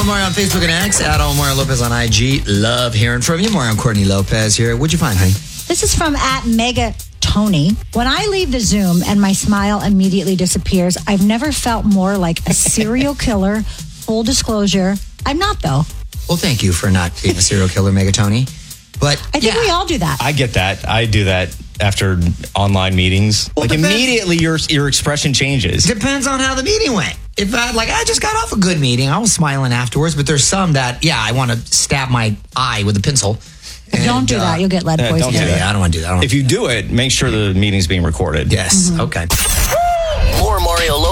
Omar on Facebook and X. At Omar Lopez on IG. Love hearing from you. More on Courtney Lopez here. What'd you find, honey? This is from @Mega Tony. When I leave the Zoom and my smile immediately disappears, I've never felt more like a serial killer. Full disclosure, I'm not, though. Well, thank you for not being a serial killer, Megatoni. But I think we all do that. I get that. I do that after online meetings. Well, immediately your expression changes. Depends on how the meeting went. If I just got off a good meeting, I was smiling afterwards. But there's some that, I want to stab my eye with a pencil. Don't do that. You'll get lead poisoning. I don't want to do that. If you do it, make sure the meeting's being recorded. Yes. Okay.